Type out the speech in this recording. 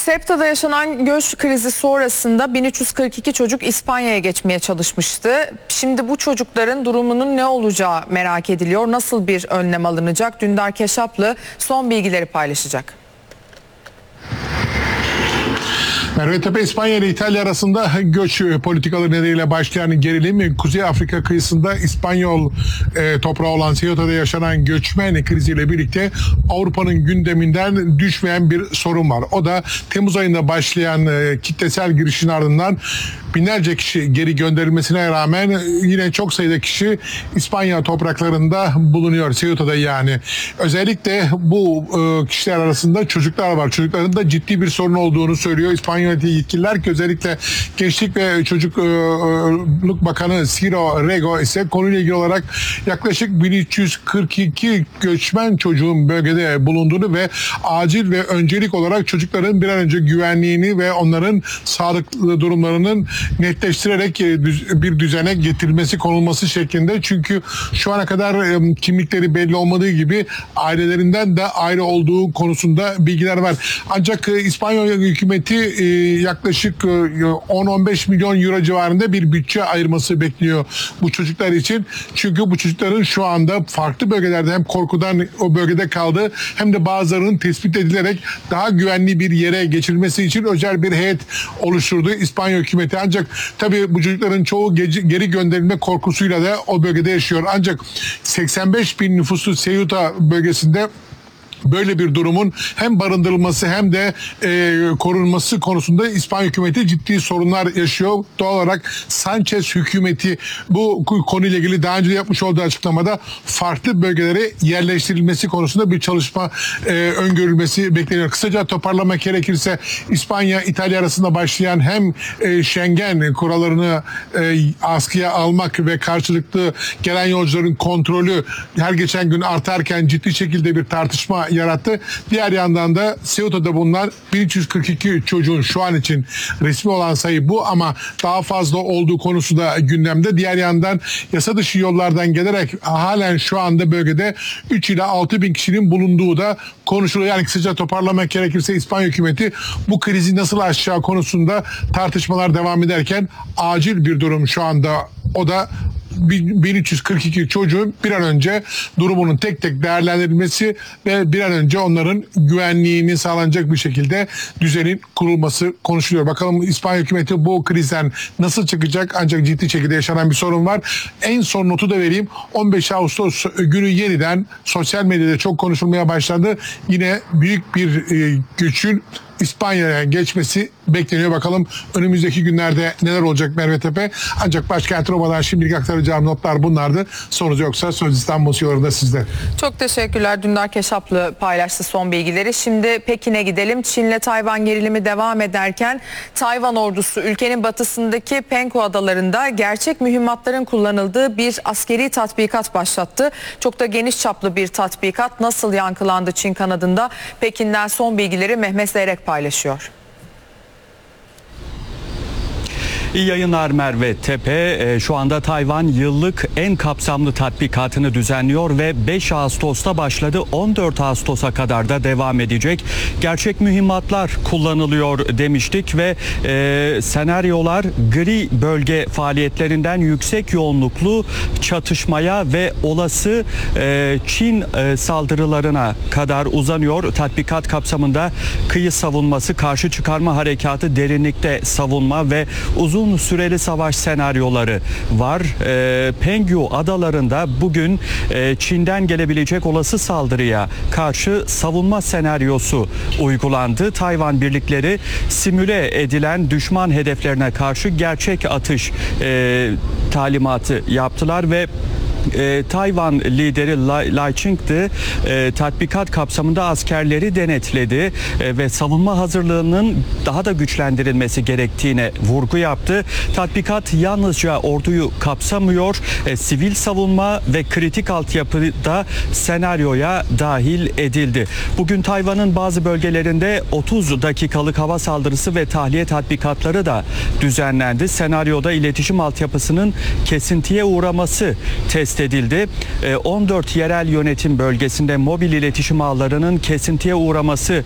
Ceutat'ta yaşanan göç krizi sonrasında 1342 çocuk İspanya'ya geçmeye çalışmıştı. Şimdi bu çocukların durumunun ne olacağı merak ediliyor. Nasıl bir önlem alınacak? Dündar Keşaplı son bilgileri paylaşacak. Merve Tepe, İspanya ile İtalya arasında göç politikaları nedeniyle başlayan gerilim, Kuzey Afrika kıyısında İspanyol toprağı olan Ceuta'da yaşanan göçmen kriziyle birlikte Avrupa'nın gündeminden düşmeyen bir sorun var. O da Temmuz ayında başlayan kitlesel girişin ardından binlerce kişi geri gönderilmesine rağmen yine çok sayıda kişi İspanya topraklarında bulunuyor, Ceuta'da yani. Özellikle bu kişiler arasında çocuklar var. Çocukların da ciddi bir sorun olduğunu söylüyor İspanya yetkililer ki özellikle Gençlik ve Çocukluk Bakanı Ciro Rego ise konuyla ilgili olarak yaklaşık 1342 göçmen çocuğun bölgede bulunduğunu ve acil ve öncelik olarak çocukların bir an önce güvenliğini ve onların sağlıklı durumlarının netleştirerek bir düzene getirilmesi, konulması şeklinde. Çünkü şu ana kadar kimlikleri belli olmadığı gibi ailelerinden de ayrı olduğu konusunda bilgiler var. Ancak İspanya hükümeti yaklaşık 10-15 milyon euro civarında bir bütçe ayırması bekliyor bu çocuklar için. Çünkü bu çocukların şu anda farklı bölgelerde hem korkudan o bölgede kaldığı hem de bazılarının tespit edilerek daha güvenli bir yere geçirilmesi için özel bir heyet oluşturdu İspanya hükümeti. Ancak tabii bu çocukların çoğu geri gönderilme korkusuyla da o bölgede yaşıyor. Ancak 85 bin nüfuslu Ceuta bölgesinde böyle bir durumun hem barındırılması hem de korunması konusunda İspanya hükümeti ciddi sorunlar yaşıyor. Doğal olarak Sanchez hükümeti bu konuyla ilgili daha önce yapmış olduğu açıklamada farklı bölgelere yerleştirilmesi konusunda bir çalışma öngörülmesi bekleniyor. Kısaca toparlamak gerekirse İspanya, İtalya arasında başlayan hem Schengen kurallarını askıya almak ve karşılıklı gelen yolcuların kontrolü her geçen gün artarken ciddi şekilde bir tartışma yarattı. Diğer yandan da Ceuta'da bulunan 1342 çocuğun şu an için resmi olan sayı bu ama daha fazla olduğu konusu da gündemde. Diğer yandan yasa dışı yollardan gelerek halen şu anda bölgede 3 ila 6 bin kişinin bulunduğu da konuşuluyor. Yani kısaca toparlamak gerekirse İspanya hükümeti bu krizi nasıl aşacağı konusunda tartışmalar devam ederken acil bir durum şu anda, o da 1342 çocuğun bir an önce durumunun tek tek değerlendirilmesi ve bir an önce onların güvenliğini sağlanacak bir şekilde düzenin kurulması konuşuluyor. Bakalım İspanya hükümeti bu krizden nasıl çıkacak, ancak ciddi şekilde yaşanan bir sorun var. En son notu da vereyim. 15 Ağustos günü yeniden sosyal medyada çok konuşulmaya başladı. Yine büyük bir göçün İspanya'ya geçmesi bekleniyor. Bakalım önümüzdeki günlerde neler olacak Merve Tepe. Ancak başkent Roma'dan şimdilik aktaracağım notlar bunlardı. Sorunuz yoksa Söz İstanbul CEO'da sizde. Çok teşekkürler. Dündar Keşaplı paylaştı son bilgileri. Şimdi Pekin'e gidelim. Çin'le Tayvan gerilimi devam ederken Tayvan ordusu ülkenin batısındaki Penghu adalarında gerçek mühimmatların kullanıldığı bir askeri tatbikat başlattı. Çok da geniş çaplı bir tatbikat. Nasıl yankılandı Çin kanadında? Pekin'den son bilgileri Mehmet Zeyrek paylaşıyor. İyi yayınlar Merve Tepe. Şu anda Tayvan yıllık en kapsamlı tatbikatını düzenliyor ve 5 Ağustos'ta başladı. 14 Ağustos'a kadar da devam edecek. Gerçek mühimmatlar kullanılıyor demiştik ve senaryolar gri bölge faaliyetlerinden yüksek yoğunluklu çatışmaya ve olası Çin saldırılarına kadar uzanıyor. Tatbikat kapsamında kıyı savunması, karşı çıkarma harekatı, derinlikte savunma ve uzun süreli savaş senaryoları var. Penghu adalarında bugün Çin'den gelebilecek olası saldırıya karşı savunma senaryosu uygulandı. Tayvan birlikleri simüle edilen düşman hedeflerine karşı gerçek atış talimatı yaptılar ve Tayvan lideri Lai Ching-te tatbikat kapsamında askerleri denetledi ve savunma hazırlığının daha da güçlendirilmesi gerektiğine vurgu yaptı. Tatbikat yalnızca orduyu kapsamıyor, sivil savunma ve kritik altyapı da senaryoya dahil edildi. Bugün Tayvan'ın bazı bölgelerinde 30 dakikalık hava saldırısı ve tahliye tatbikatları da düzenlendi. Senaryoda iletişim altyapısının kesintiye uğraması test edildi. 14 yerel yönetim bölgesinde mobil iletişim ağlarının kesintiye uğraması